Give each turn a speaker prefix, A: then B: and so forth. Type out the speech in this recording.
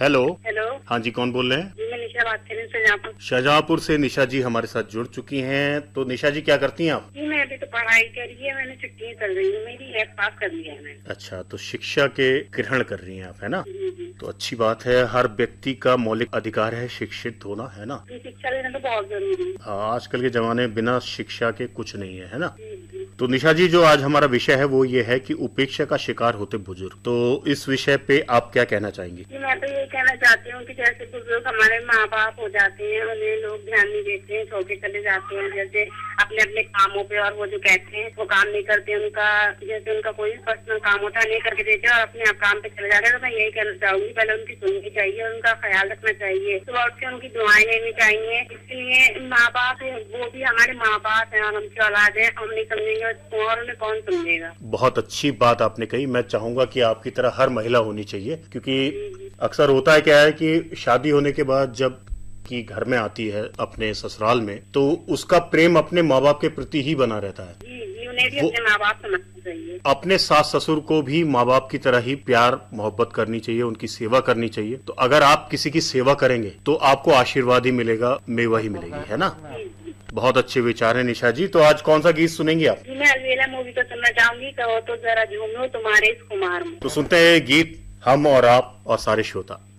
A: Hello.
B: Hello.
A: हाँ जी, कौन बोल रहे हैं?
B: जी मैं निशा बात कर रही हूँ शाहजहाँपुर।
A: शाहजहाँपुर से निशा जी हमारे साथ जुड़ चुकी हैं। तो निशा जी क्या करती हैं आप?
B: जी मैं अभी तो पढ़ाई करी है, मैंने छुट्टियाँ चल रही हूँ, मेरी एफ पास कर लिया है मैंने।
A: अच्छा, तो शिक्षा के ग्रहण कर रही हैं आप, है ना?
B: जी।
A: तो अच्छी बात है, हर व्यक्ति का मौलिक अधिकार है शिक्षित होना, है ना?
B: जी शिक्षा लेना तो बहुत जरूरी है।
A: हाँ, आजकल के जमाने में बिना शिक्षा के कुछ नहीं है ना?
B: जी।
A: तो निशा जी, जो आज हमारा विषय है वो ये है कि उपेक्षा का शिकार होते बुजुर्ग। तो इस विषय पे आप क्या कहना चाहेंगी?
B: जी मैं तो ये कहना चाहती हूँ कि जैसे बुजुर्ग हमारे माँ बाप हो जाते हैं, उन्हें लोग ध्यान नहीं देते हैं, छोड़ के चले जाते हैं, जैसे अपने अपने कामों पे, और वो जो कहते हैं वो काम नहीं करते, उनका जैसे उनका कोई पर्सनल काम होता है नहीं करके देते और अपने आप काम पे चले जाते हैं। तो मैं यही कहना चाहूंगी, पहले उनकी सुननी चाहिए और उनका ख्याल रखना चाहिए, सुबह उठ के उनकी दुआएं लेनी चाहिए। इसलिए माँ बाप वो भी हमारे माँ बाप है और हमकी औलाद है, हम नहीं समझेंगे और उन्हें कौन समझेगा।
A: बहुत अच्छी बात आपने कही। मैं चाहूंगा कि आपकी तरह हर महिला होनी चाहिए, क्योंकि अक्सर होता है क्या है कि शादी होने के बाद जब कि घर में आती है अपने ससुराल में, तो उसका प्रेम अपने माँ बाप के प्रति ही बना रहता है।
B: जी उन्हें भी अपने माँ बाप समझना चाहिए।
A: अपने सास ससुर को भी माँ बाप की तरह ही प्यार मोहब्बत करनी चाहिए, उनकी सेवा करनी चाहिए। तो अगर आप किसी की सेवा करेंगे तो आपको आशीर्वाद ही मिलेगा, मेवा ही मिलेगी, है ना? बहुत अच्छे विचार है निशा जी। तो आज कौन सा गीत सुनेंगी आप?
B: जी मैं अलवेला मूवी को सुनना चाहूंगी, कहो तो जरा झूमो तुम्हारे इस कुमार में।
A: तो सुनते हैं गीत हम और आप और सारे श्रोता।